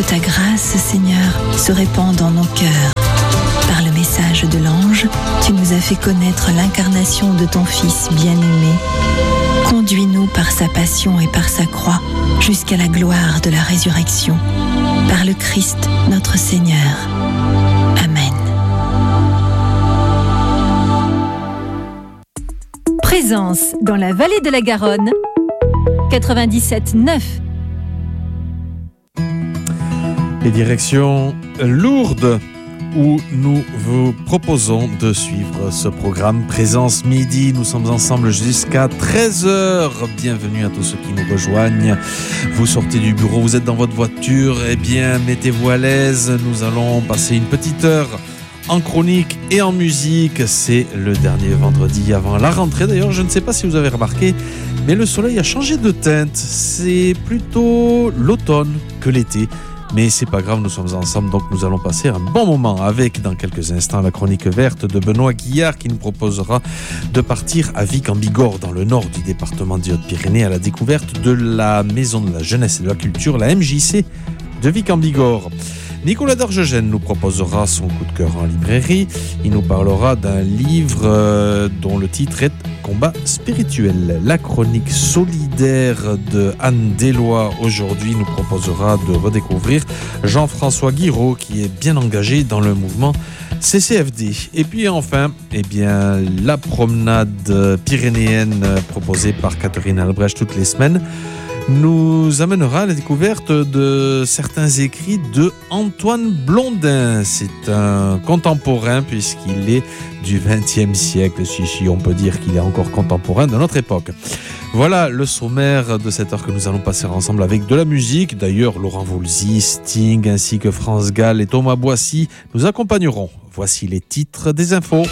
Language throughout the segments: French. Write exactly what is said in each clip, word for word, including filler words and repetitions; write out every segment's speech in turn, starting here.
ta grâce, Seigneur, se répande dans nos cœurs. Par le message de l'ange, tu nous as fait connaître l'incarnation de ton Fils bien-aimé. Conduis-nous par sa passion et par sa croix jusqu'à la gloire de la résurrection. Par le Christ, notre Seigneur. Amen. Présence dans la vallée de la Garonne, quatre-vingt-dix-sept neuf. Les directions Lourdes, où nous vous proposons de suivre ce programme Présence Midi. Nous sommes ensemble jusqu'à treize heures. Bienvenue à tous ceux qui nous rejoignent. Vous sortez du bureau, vous êtes dans votre voiture, eh bien mettez-vous à l'aise. Nous allons passer une petite heure en chronique et en musique. C'est le dernier vendredi avant la rentrée. D'ailleurs, je ne sais pas si vous avez remarqué, mais le soleil a changé de teinte. C'est plutôt l'automne que l'été. Mais c'est pas grave, nous sommes ensemble, donc nous allons passer un bon moment avec, dans quelques instants, la chronique verte de Benoît Guillard qui nous proposera de partir à Vic-en-Bigorre, dans le nord du département des Hautes-Pyrénées, à la découverte de la Maison de la Jeunesse et de la Culture, la M J C de Vic-en-Bigorre. Nicolas Dargegène nous proposera son coup de cœur en librairie. Il nous parlera d'un livre euh, dont le titre est Combat spirituel. La chronique solidaire de Anne Deslois aujourd'hui nous proposera de redécouvrir Jean-François Guiraud qui est bien engagé dans le mouvement C C F D. Et puis enfin, eh bien, la promenade pyrénéenne proposée par Catherine Albrecht toutes les semaines nous amènera à la découverte de certains écrits de Antoine Blondin. C'est un contemporain puisqu'il est du vingtième siècle, si, si on peut dire qu'il est encore contemporain de notre époque. Voilà le sommaire de cette heure que nous allons passer ensemble avec de la musique. D'ailleurs, Laurent Voulzy, Sting ainsi que France Gall et Thomas Boissy nous accompagneront. Voici les titres des infos.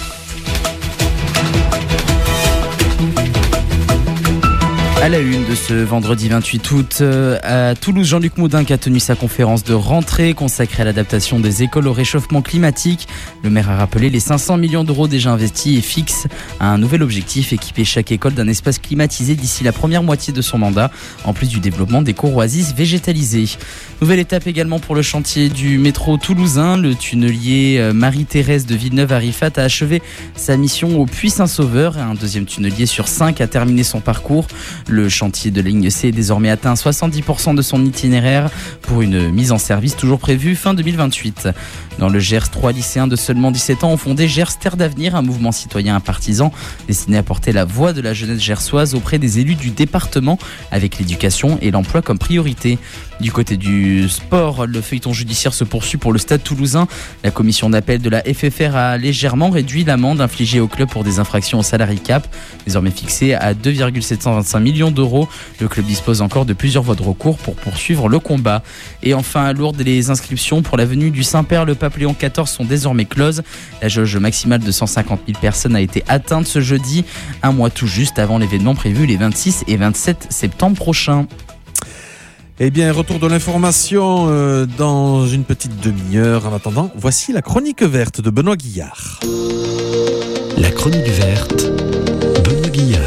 À la une de ce vendredi vingt-huit août, à Toulouse, Jean-Luc Moudin qui a tenu sa conférence de rentrée consacrée à l'adaptation des écoles au réchauffement climatique. Le maire a rappelé les cinq cents millions d'euros déjà investis et fixe un nouvel objectif, équiper chaque école d'un espace climatisé d'ici la première moitié de son mandat, en plus du développement des cours oasis végétalisées. Nouvelle étape également pour le chantier du métro toulousain. Le tunnelier Marie-Thérèse de Villeneuve-Arifat a achevé sa mission au Puy-Saint-Sauveur. Un deuxième tunnelier sur cinq a terminé son parcours. Le chantier de la ligne C est désormais atteint soixante-dix pour cent de son itinéraire pour une mise en service toujours prévue fin deux mille vingt-huit. Dans le Gers, trois lycéens de seulement dix-sept ans ont fondé Gers Terre d'Avenir, un mouvement citoyen partisan destiné à porter la voix de la jeunesse gersoise auprès des élus du département avec l'éducation et l'emploi comme priorité. Du côté du sport, le feuilleton judiciaire se poursuit pour le Stade toulousain. La commission d'appel de la F F R a légèrement réduit l'amende infligée au club pour des infractions au salary cap, désormais fixée à deux virgule sept cent vingt-cinq millions d'euros. Le club dispose encore de plusieurs voies de recours pour poursuivre le combat. Et enfin, à Lourdes, les inscriptions pour la venue du Saint-Père le Pape Léon quatorze sont désormais closes. La jauge maximale de cent cinquante mille personnes a été atteinte ce jeudi, un mois tout juste avant l'événement prévu les vingt-six et vingt-sept septembre prochains. Eh bien, retour de l'information euh, dans une petite demi-heure. En attendant, voici la chronique verte de Benoît Guillard. La chronique verte, Benoît Guillard.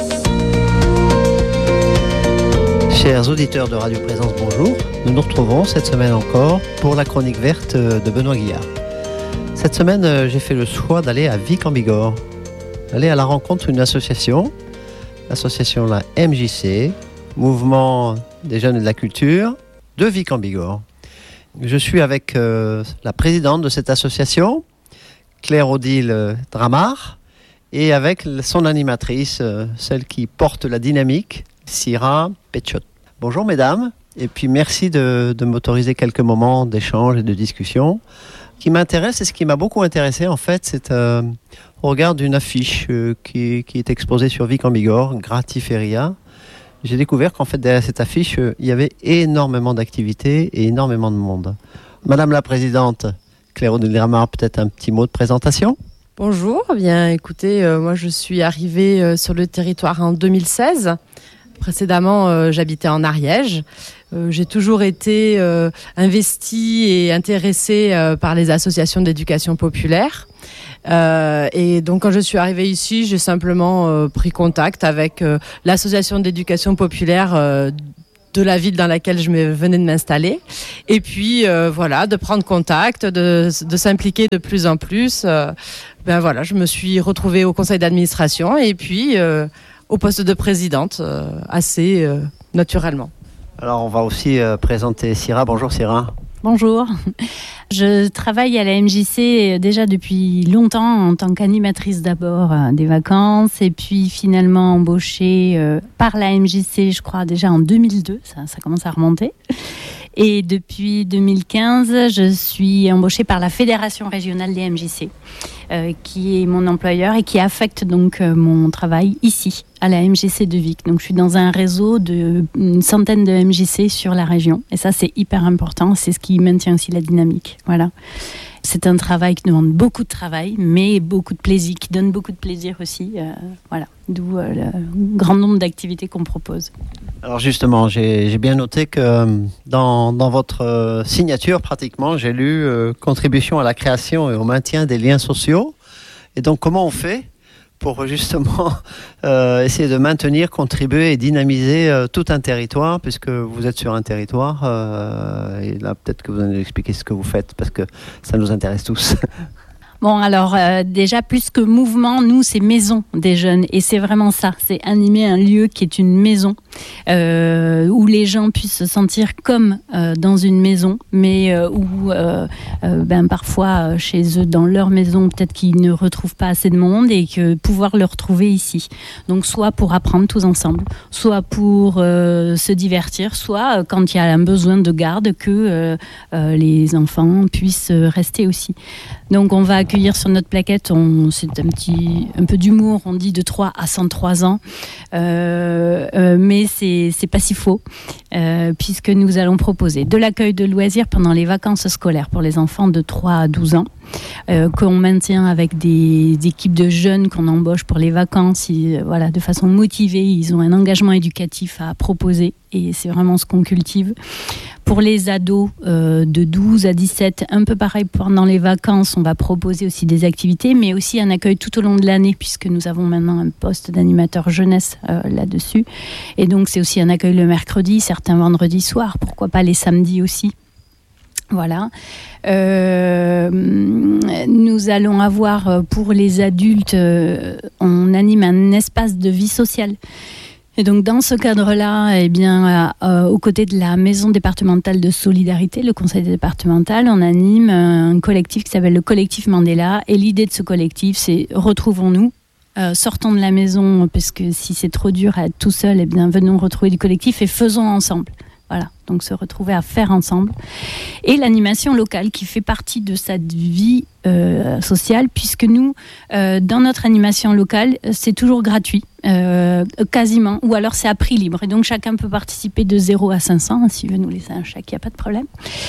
Chers auditeurs de Radio Présence, bonjour. Nous nous retrouvons cette semaine encore pour la chronique verte de Benoît Guillard. Cette semaine, j'ai fait le choix d'aller à Vic-en-Bigorre, d'aller à la rencontre d'une association, l'association la M J C, Mouvement des Jeunes et de la Culture, de Vic-en-Bigorre. Je suis avec euh, la présidente de cette association, Claire-Odile Dramard, et avec son animatrice, euh, celle qui porte la dynamique, Syrah Petchot. Bonjour mesdames, et puis merci de, de m'autoriser quelques moments d'échange et de discussion. Ce qui m'intéresse et ce qui m'a beaucoup intéressé en fait, c'est euh, au regard d'une affiche euh, qui, qui est exposée sur Vic-en-Bigorre, Gratiferia. J'ai découvert qu'en fait derrière cette affiche, euh, il y avait énormément d'activités et énormément de monde. Madame la présidente, Claire-Odile Dramard, peut-être un petit mot de présentation ? Bonjour, bien écoutez, euh, moi je suis arrivée euh, sur le territoire en deux mille seize. Précédemment, euh, j'habitais en Ariège. Euh, j'ai toujours été euh, investie et intéressée euh, par les associations d'éducation populaire. Euh, et donc, quand je suis arrivée ici, j'ai simplement euh, pris contact avec euh, l'association d'éducation populaire euh, de la ville dans laquelle je me, venais de m'installer. Et puis, euh, voilà, de prendre contact, de, de s'impliquer de plus en plus. Euh, ben voilà, je me suis retrouvée au conseil d'administration et puis euh, au poste de présidente, euh, assez euh, naturellement. Alors, on va aussi euh, présenter Syrah. Bonjour Syrah. Bonjour, je travaille à la M J C déjà depuis longtemps en tant qu'animatrice d'abord euh, des vacances et puis finalement embauchée euh, par la M J C, je crois déjà en deux mille deux, ça, ça commence à remonter. Et depuis deux mille quinze, je suis embauchée par la Fédération régionale des M J C, euh, qui est mon employeur et qui affecte donc euh, mon travail ici, à la M J C de Vic. Donc je suis dans un réseau d'une centaine de M J C sur la région. Et ça, c'est hyper important. C'est ce qui maintient aussi la dynamique. Voilà. C'est un travail qui demande beaucoup de travail, mais beaucoup de plaisir, qui donne beaucoup de plaisir aussi. Euh, voilà. D'où euh, le grand nombre d'activités qu'on propose. Alors justement, j'ai, j'ai bien noté que dans, dans votre euh, signature, pratiquement, j'ai lu euh, contribution à la création et au maintien des liens sociaux. Et donc, comment on fait pour justement euh, essayer de maintenir, contribuer et dynamiser euh, tout un territoire, puisque vous êtes sur un territoire, euh, et là peut-être que vous allez nous expliquer ce que vous faites, parce que ça nous intéresse tous. Bon, alors euh, déjà, plus que mouvement, nous, c'est maison des jeunes. Et c'est vraiment ça, c'est animer un lieu qui est une maison, euh, où les gens puissent se sentir comme euh, dans une maison, mais euh, où euh, euh, ben, parfois, euh, chez eux, dans leur maison, peut-être qu'ils ne retrouvent pas assez de monde et que pouvoir le retrouver ici. Donc, soit pour apprendre tous ensemble, soit pour euh, se divertir, soit euh, quand il y a un besoin de garde, que euh, euh, les enfants puissent rester aussi. Donc, on va accueillir sur notre plaquette, on, c'est un petit, un peu d'humour, on dit de trois à cent trois ans, euh, euh, mais c'est, c'est pas si faux, euh, puisque nous allons proposer de l'accueil de loisirs pendant les vacances scolaires pour les enfants de trois à douze ans, euh, qu'on maintient avec des, des équipes de jeunes qu'on embauche pour les vacances, ils, voilà, de façon motivée, ils ont un engagement éducatif à proposer et c'est vraiment ce qu'on cultive. Pour les ados euh, de douze à dix-sept, un peu pareil pendant les vacances, on va proposer aussi des activités, mais aussi un accueil tout au long de l'année, puisque nous avons maintenant un poste d'animateur jeunesse euh, là-dessus. Et donc, c'est aussi un accueil le mercredi, certains vendredis soirs, pourquoi pas les samedis aussi. Voilà. Euh, nous allons avoir pour les adultes, euh, on anime un espace de vie sociale. Et donc dans ce cadre-là, eh bien, euh, aux côtés de la maison départementale de solidarité, le conseil départemental, on anime un collectif qui s'appelle le collectif Mandela. Et l'idée de ce collectif, c'est retrouvons-nous, euh, sortons de la maison, parce que si c'est trop dur à être tout seul, eh bien, venons retrouver du collectif et faisons ensemble. Voilà, donc se retrouver à faire ensemble. Et l'animation locale qui fait partie de cette vie euh, sociale, puisque nous, euh, dans notre animation locale, c'est toujours gratuit, euh, quasiment, ou alors c'est à prix libre. Et donc chacun peut participer de zéro à cinq cents, hein, s'il veut nous laisser un chèque, il n'y a pas de problème,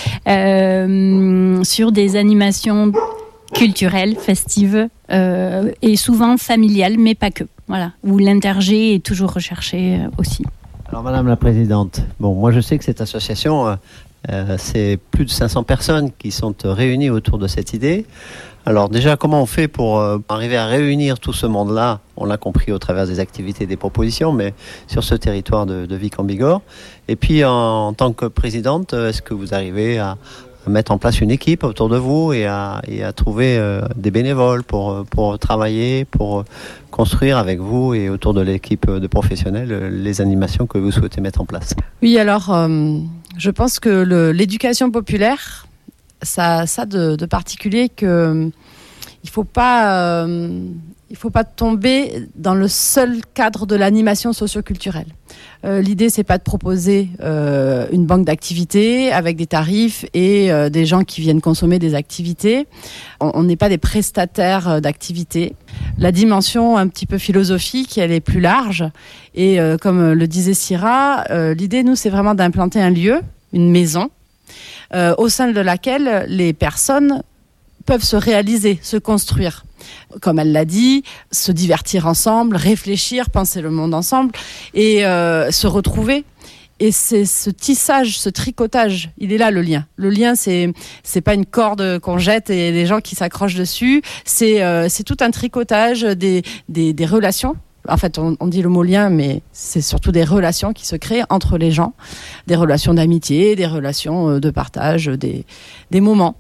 euh, sur des animations culturelles, festives, euh, et souvent familiales, mais pas que. Voilà, où l'intergé est toujours recherché euh, aussi. Alors Madame la Présidente, bon, moi je sais que cette association, euh, euh, c'est plus de cinq cents personnes qui sont réunies autour de cette idée. Alors déjà, comment on fait pour euh, arriver à réunir tout ce monde-là? On l'a compris au travers des activités et des propositions, mais sur ce territoire de, de Vic-en-Bigorre. Et puis en, en tant que Présidente, est-ce que vous arrivez à, à mettre en place une équipe autour de vous et à, et à trouver euh, des bénévoles pour, pour travailler, pour construire avec vous et autour de l'équipe de professionnels les animations que vous souhaitez mettre en place? Oui, alors euh, je pense que le, l'éducation populaire, ça, ça de, de particulier que il faut pas, euh, il faut pas tomber dans le seul cadre de l'animation socioculturelle. Euh, l'idée, c'est pas de proposer euh, une banque d'activités avec des tarifs et euh, des gens qui viennent consommer des activités. On n'est pas des prestataires d'activités. La dimension un petit peu philosophique, elle est plus large. Et euh, comme le disait Syrah, euh, l'idée, nous, c'est vraiment d'implanter un lieu, une maison, euh, au sein de laquelle les personnes peuvent se réaliser, se construire. Comme elle l'a dit, se divertir ensemble, réfléchir, penser le monde ensemble et euh, se retrouver. Et c'est ce tissage, ce tricotage, il est là le lien. Le lien, c'est c'est pas une corde qu'on jette et les gens qui s'accrochent dessus. C'est euh, c'est tout un tricotage des des, des relations En fait, on, on dit le mot lien, mais c'est surtout des relations qui se créent entre les gens, des relations d'amitié, des relations de partage, des, des moments.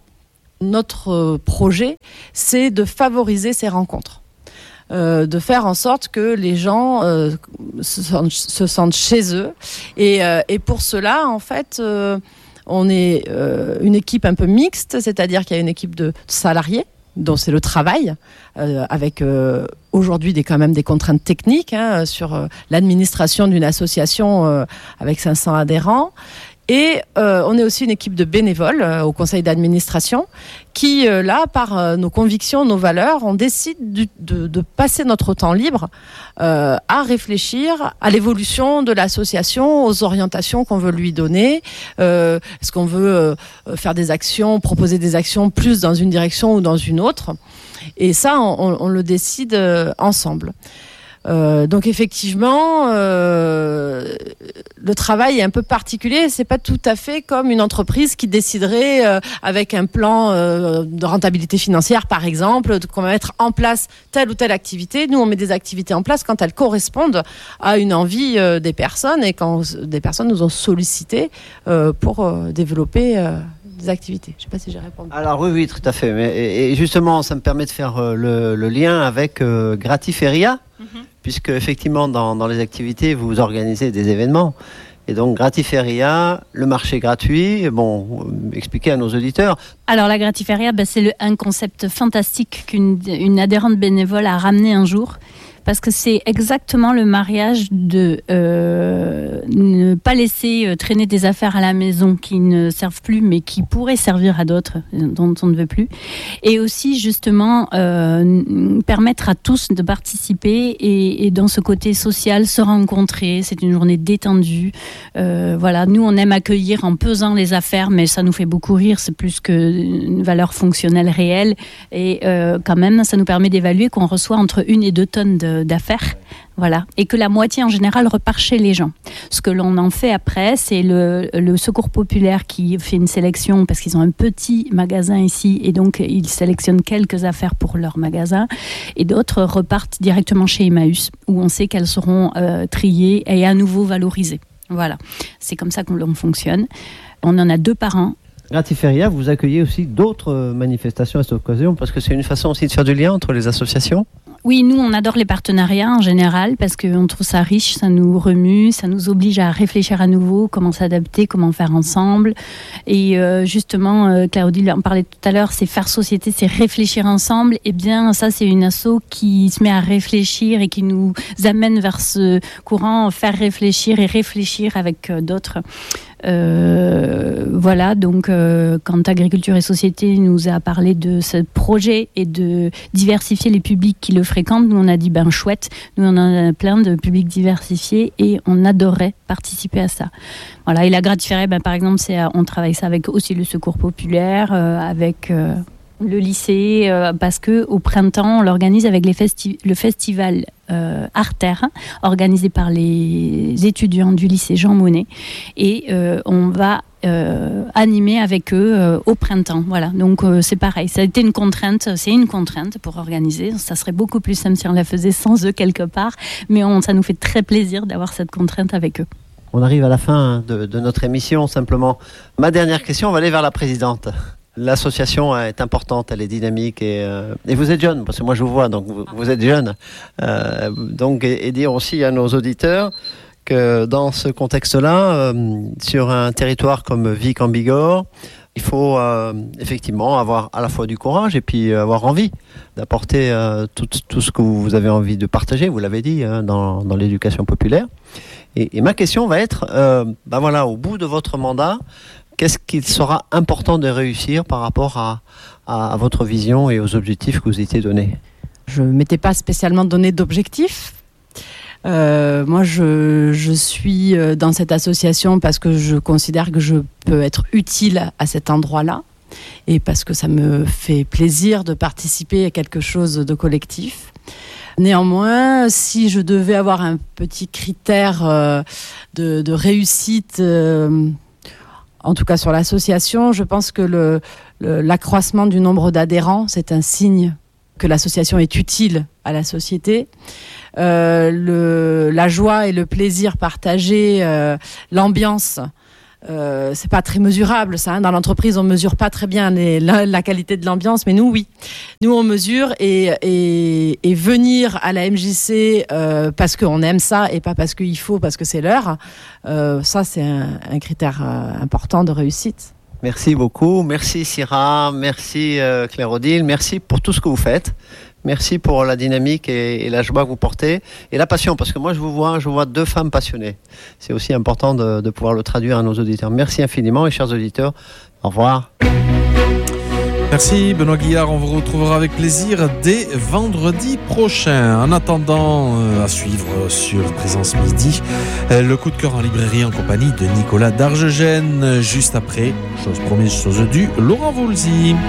Notre projet, c'est de favoriser ces rencontres, euh, de faire en sorte que les gens euh, se, sentent, se sentent chez eux. Et, euh, et pour cela, en fait, euh, on est euh, une équipe un peu mixte, c'est-à-dire qu'il y a une équipe de salariés, dont c'est le travail, euh, avec euh, aujourd'hui des, quand même des contraintes techniques hein, sur euh, l'administration d'une association euh, avec cinq cents adhérents. Et euh, on est aussi une équipe de bénévoles euh, au conseil d'administration qui, euh, là, par euh, nos convictions, nos valeurs, on décide du, de, de passer notre temps libre euh, à réfléchir à l'évolution de l'association, aux orientations qu'on veut lui donner. Euh, est-ce qu'on veut euh, faire des actions, proposer des actions plus dans une direction ou dans une autre ? Et ça, on, on le décide euh, ensemble. Euh, donc effectivement, euh, le travail est un peu particulier. C'est pas tout à fait comme une entreprise qui déciderait euh, avec un plan euh, de rentabilité financière, par exemple, qu'on va mettre en place telle ou telle activité. Nous, on met des activités en place quand elles correspondent à une envie euh, des personnes et quand des personnes nous ont sollicité euh, pour euh, développer euh, des activités. Je ne sais pas si j'ai répondu. Alors oui, oui, tout à fait. Mais, et, et justement, ça me permet de faire euh, le, le lien avec euh, Gratiferia. Mm-hmm. Puisque effectivement dans, dans les activités vous organisez des événements et donc Gratiferia, le marché gratuit, bon, expliquez à nos auditeurs. Alors la Gratiferia, ben, c'est le, un concept fantastique qu'une une adhérente bénévole a ramené un jour. Parce que c'est exactement le mariage de euh, ne pas laisser euh, traîner des affaires à la maison qui ne servent plus, mais qui pourraient servir à d'autres, dont on ne veut plus. Et aussi, justement, euh, permettre à tous de participer et, et dans ce côté social, se rencontrer. C'est une journée détendue. Euh, voilà, nous, on aime accueillir en pesant les affaires, mais ça nous fait beaucoup rire. C'est plus qu'une valeur fonctionnelle réelle. Et euh, quand même, ça nous permet d'évaluer qu'on reçoit entre une et deux tonnes de d'affaires, voilà, et que la moitié en général repart chez les gens. Ce que l'on en fait après, c'est le, le Secours Populaire qui fait une sélection parce qu'ils ont un petit magasin ici et donc ils sélectionnent quelques affaires pour leur magasin et d'autres repartent directement chez Emmaüs où on sait qu'elles seront euh, triées et à nouveau valorisées. Voilà, c'est comme ça qu'on fonctionne. On en a deux par an. Gratiferia, vous accueillez aussi d'autres manifestations à cette occasion parce que c'est une façon aussi de faire du lien entre les associations. Oui, nous, on adore les partenariats en général parce qu'on trouve ça riche, ça nous remue, ça nous oblige à réfléchir à nouveau, comment s'adapter, comment faire ensemble. Et euh, justement, euh, Claudie en parlait tout à l'heure, c'est faire société, c'est réfléchir ensemble. Eh bien, ça, c'est une asso qui se met à réfléchir et qui nous amène vers ce courant, faire réfléchir et réfléchir avec euh, d'autres. Euh, voilà, donc euh, quand Agriculture et Société nous a parlé de ce projet et de diversifier les publics qui le fréquentent, nous on a dit ben chouette, nous on en a plein de publics diversifiés et on adorait participer à ça. Voilà, et la Gratiferia, ben, par exemple, c'est, on travaille ça avec aussi le Secours Populaire, euh, avec euh, le lycée, euh, parce que au printemps on l'organise avec les festi- le festival Euh, Artère, organisé par les étudiants du lycée Jean Monnet, et euh, on va euh, animer avec eux euh, au printemps. Voilà, donc euh, c'est pareil, ça a été une contrainte, c'est une contrainte pour organiser. Ça serait beaucoup plus simple si on la faisait sans eux quelque part, mais on, ça nous fait très plaisir d'avoir cette contrainte avec eux. On arrive à la fin de, de notre émission, simplement. Ma dernière question, on va aller vers la présidente. L'association est importante, elle est dynamique et, euh, et vous êtes jeune, parce que moi je vous vois, donc vous, vous êtes jeune. Euh, donc, et, et dire aussi à nos auditeurs que dans ce contexte-là, euh, sur un territoire comme Vic en Bigorre, il faut euh, effectivement avoir à la fois du courage et puis avoir envie d'apporter euh, tout, tout ce que vous avez envie de partager, vous l'avez dit, hein, dans, dans l'éducation populaire. Et, et ma question va être, euh, ben voilà, au bout de votre mandat, qu'est-ce qu'il sera important de réussir par rapport à, à, à votre vision et aux objectifs que vous étiez donnés ? Je ne m'étais pas spécialement donné d'objectifs. Euh, moi, je, je suis dans cette association parce que je considère que je peux être utile à cet endroit-là et parce que ça me fait plaisir de participer à quelque chose de collectif. Néanmoins, si je devais avoir un petit critère euh, de, de réussite, euh, en tout cas sur l'association, je pense que le, le, l'accroissement du nombre d'adhérents, c'est un signe que l'association est utile à la société. euh, le, la joie et le plaisir partagé, euh, l'ambiance. Euh, c'est pas très mesurable ça, hein. Dans l'entreprise on mesure pas très bien les, la, la qualité de l'ambiance, mais nous oui, nous on mesure et, et, et venir à la M J C euh, parce qu'on aime ça et pas parce qu'il faut, parce que c'est l'heure, euh, ça c'est un, un critère euh, important de réussite. Merci beaucoup, merci Syrah, merci euh, Claire-Odile, merci pour tout ce que vous faites. Merci pour la dynamique et, et la joie que vous portez et la passion, parce que moi je vous vois, je vois deux femmes passionnées. C'est aussi important de, de pouvoir le traduire à nos auditeurs. Merci infiniment et chers auditeurs, au revoir. Merci Benoît Guillard, on vous retrouvera avec plaisir dès vendredi prochain. En attendant, euh, à suivre sur Présence Midi, euh, le coup de cœur en librairie en compagnie de Nicolas Dargegène, juste après, chose promise, chose due, Laurent Voulzy.